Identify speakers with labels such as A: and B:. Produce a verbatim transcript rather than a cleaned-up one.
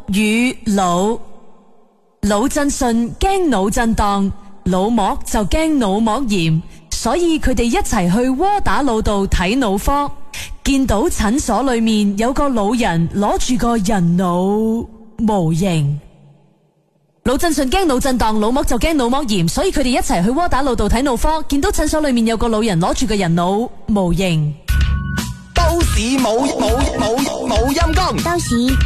A: 與腦。腦震順驚腦震盪，腦膜就驚腦膜炎，所以佢哋一齊去窩打老道睇腦科。見到診所裏面有個老人攞住個人腦模型。腦震順驚腦震盪，腦膜就驚腦膜炎，所以佢哋一齊去窩打老道睇腦科。見到診所裏面有個老人攞住個人腦模型。
B: 都市冇冇冇冇陰功。
C: 到時